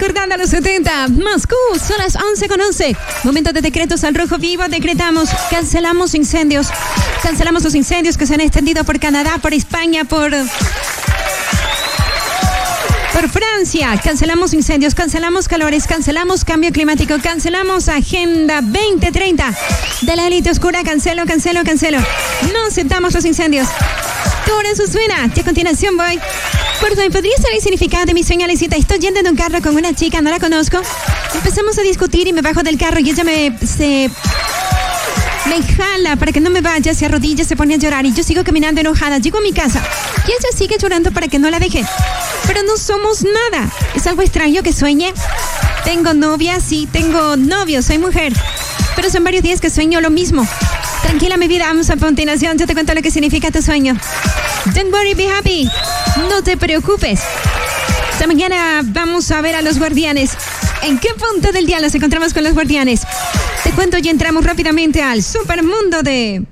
recordando a los 70. Moscú, son las 11:11. Momento de decretos al rojo vivo. Decretamos, cancelamos incendios. Cancelamos los incendios que se han extendido por Canadá, por España, por Francia. Cancelamos incendios, cancelamos calores, cancelamos cambio climático, cancelamos Agenda 2030 de la élite oscura. Cancelo. No aceptamos los incendios. Tu hora suena. Y a continuación voy. Por favor, ¿podría saber el significado de mi sueño, Alicita? Estoy yendo en un carro con una chica, no la conozco. Empezamos a discutir y me bajo del carro y ella me jala para que no me vaya, se arrodilla, se pone a llorar y yo sigo caminando enojada. Llego a mi casa y ella sigue llorando para que no la deje. Pero no somos nada. Es algo extraño que sueñe. Tengo novia, sí, tengo novio, soy mujer. Pero son varios días que sueño lo mismo. Tranquila, mi vida, vamos a continuación. Yo te cuento lo que significa tu sueño. Don't worry, be happy. No te preocupes. Esta mañana vamos a ver a los guardianes. ¿En qué punto del día nos encontramos con los guardianes? Te cuento y entramos rápidamente al supermundo de